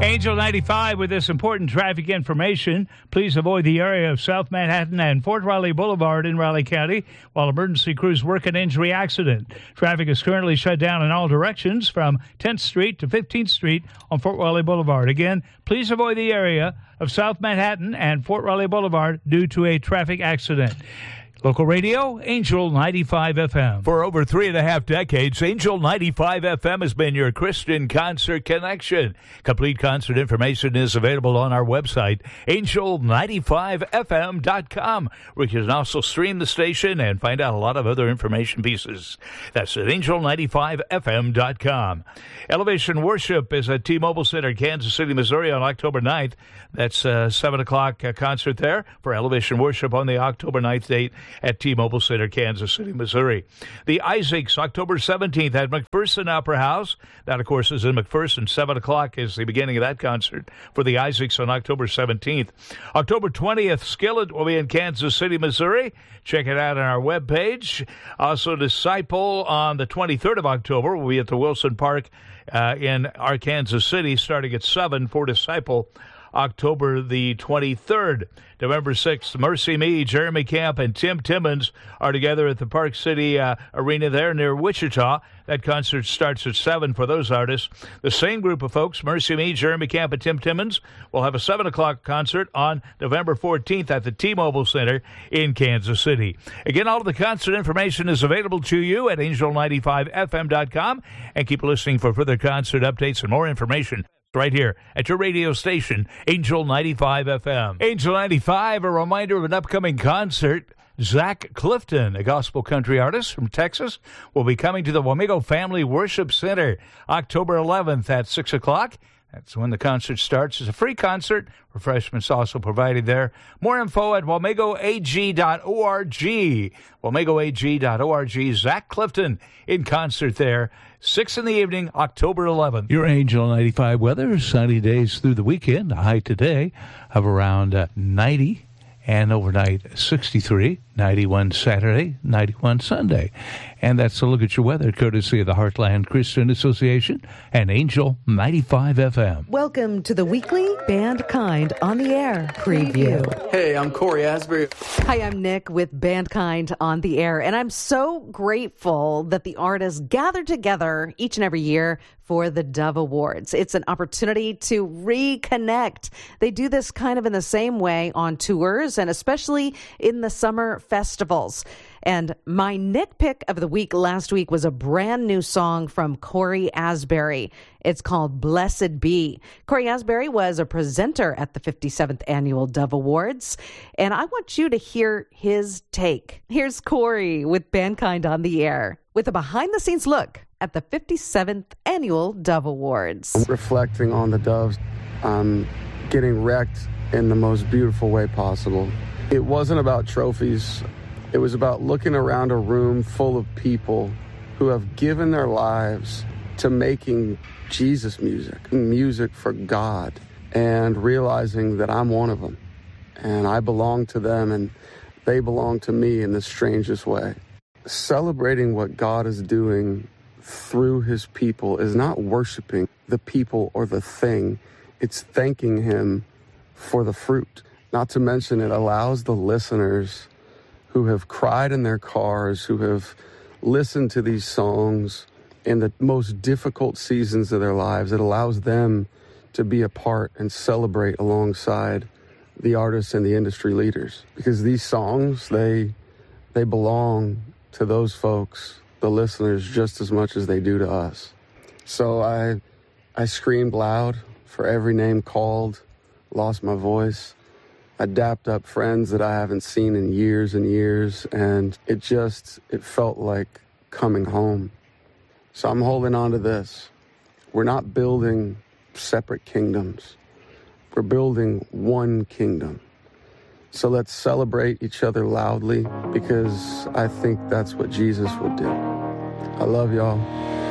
Angel 95 with this important traffic information. Please avoid the area of South Manhattan and Fort Riley Boulevard in Raleigh County while emergency crews work an injury accident. Traffic is currently shut down in all directions from 10th Street to 15th Street on Fort Riley Boulevard. Again, please avoid the area of South Manhattan and Fort Riley Boulevard due to a traffic accident. Local radio, Angel 95 FM. For over 3.5 decades, Angel 95 FM has been your Christian concert connection. Complete concert information is available on our website, angel95fm.com, where you can also stream the station and find out a lot of other information pieces. That's at angel95fm.com. Elevation Worship is at T-Mobile Center, Kansas City, Missouri on October 9th. That's a 7 o'clock concert there for Elevation Worship on the October 9th date at T-Mobile Center, Kansas City, Missouri. The Isaacs, October 17th at McPherson Opera House. That, of course, is in McPherson. 7 o'clock is the beginning of that concert for the Isaacs on October 17th. October 20th, Skillet will be in Kansas City, Missouri. Check it out on our webpage. Also, Disciple on the 23rd of October will be at the Wilson Park in Kansas City, starting at 7 for Disciple. October the 23rd. November 6th, Mercy Me, Jeremy Camp, and Tim Timmons are together at the Park City Arena there near Wichita. That concert starts at 7 for those artists. The same group of folks, Mercy Me, Jeremy Camp, and Tim Timmons, will have a 7 o'clock concert on November 14th at the T-Mobile Center in Kansas City. Again, all of the concert information is available to you at angel95fm.com, and keep listening for further concert updates and more information right here at your radio station, Angel 95 FM. Angel 95, a reminder of an upcoming concert. Zach Clifton, a gospel country artist from Texas, will be coming to the Wamego Family Worship Center October 11th at 6 o'clock. That's when the concert starts. It's a free concert. Refreshments also provided there. More info at wamegoag.org. wamegoag.org. Zach Clifton in concert there. 6 in the evening, October 11th. Your Angel 95 weather, sunny days through the weekend. A high today of around 90 and overnight 63, 91 Saturday, 91 Sunday. And that's a look at your weather, courtesy of the Heartland Christian Association and Angel 95 FM. Welcome to the weekly Band Kind on the Air preview. Hey, I'm Corey Asbury. Hi, I'm Nick with Band Kind on the Air, and I'm so grateful that the artists gather together each and every year for the Dove Awards. It's an opportunity to reconnect. They do this kind of in the same way on tours and especially in the summer festivals. And my nitpick of the week last week was a brand new song from Corey Asbury. It's called Blessed Be. Corey Asbury was a presenter at the 57th Annual Dove Awards, and I want you to hear his take. Here's Corey with Band Kind on the Air with a behind-the-scenes look at the 57th Annual Dove Awards. I'm reflecting on the Doves. I'm getting wrecked in the most beautiful way possible. It wasn't about trophies. It was about looking around a room full of people who have given their lives to making Jesus music for God, and realizing that I'm one of them, and I belong to them, and they belong to me in the strangest way. Celebrating what God is doing through his people is not worshiping the people or the thing. It's thanking him for the fruit. Not to mention, it allows the listeners who have cried in their cars, who have listened to these songs in the most difficult seasons of their lives, it allows them to be a part and celebrate alongside the artists and the industry leaders. Because these songs, they belong to those folks, the listeners, just as much as they do to us. So I screamed loud for every name called, lost my voice. I dapped up friends that I haven't seen in years and years, and it felt like coming home. So I'm holding on to this. We're not building separate kingdoms. We're building one kingdom. So let's celebrate each other loudly, because I think that's what Jesus would do. I love y'all.